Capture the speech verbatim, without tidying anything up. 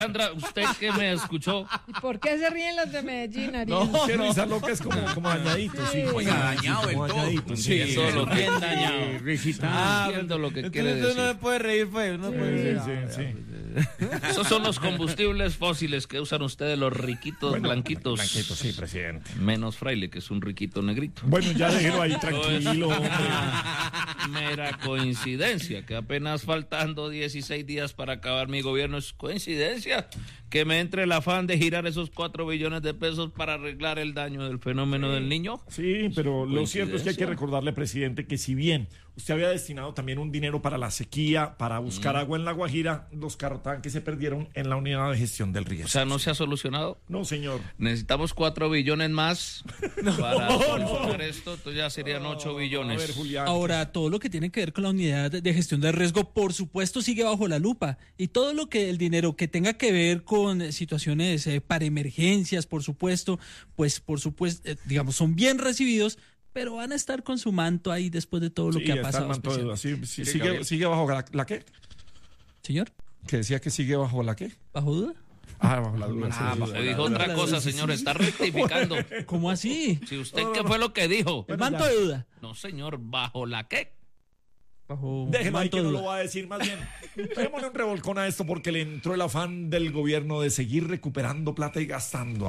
Sandra, usted que me escuchó. ¿Y por qué se ríen los de Medellín, Ariel? No, que risa loca es como, como dañadito, sí. Oiga, dañado el todo. dañadito, Sí, eso es lo que Bien dañado. Ah, entiendo lo que quiere Entonces uno decir. no puede reír, pues. Uno Sí, puede sí, sí. Esos son los combustibles fósiles que usan ustedes, los riquitos Bueno, blanquitos. Blanquito, sí, presidente. Menos Fraile, que es un riquito negrito. Bueno, ya déjelo ahí tranquilo, hombre. Mera coincidencia, que apenas faltando dieciséis días para acabar mi gobierno, es coincidencia que me entre el afán de girar esos cuatro billones de pesos para arreglar el daño del fenómeno Sí. del niño. Sí, pero lo cierto es que hay que Coincidencia. recordarle, presidente, que si bien usted había destinado también un dinero para la sequía, para buscar agua en La Guajira, los carrotanques se perdieron en la unidad de gestión del riesgo. O sea, ¿no se ha solucionado? No, señor. Necesitamos cuatro billones más para solucionar esto, entonces ya serían ocho billones. A ver, Julián. Ahora, todo lo que tiene que ver con la unidad de gestión de riesgo, por supuesto, sigue bajo la lupa. Y todo lo que el dinero que tenga que ver con situaciones eh, para emergencias, por supuesto, pues, por supuesto, eh, digamos, son bien recibidos, pero van a estar con su manto ahí después de todo lo Sí, que ha está pasado. el manto de duda. especialmente. Sí, sí, Sí, sigue, Gabriel. sigue bajo la, la qué? Señor, Que decía que sigue bajo la qué. ¿bajo duda? Ah, bajo la duda. Ah, sí, sí, se sí. dijo otra cosa, señor, está rectificando. ¿Cómo así? Si usted, ¿qué fue lo que dijo? ¿El manto de duda? No, señor, ¿bajo la qué? Bajo Déjeme ahí manto que de no duda. lo va a decir más bien. Démosle un revolcón a esto porque le entró el afán del gobierno de seguir recuperando plata y gastando.